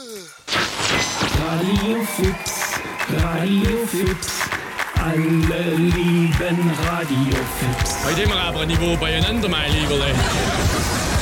Radio Fips, Radio Fips, alle lieben Radio Fips. Heute immer aber ein Niveau beieinander, mein Lieber.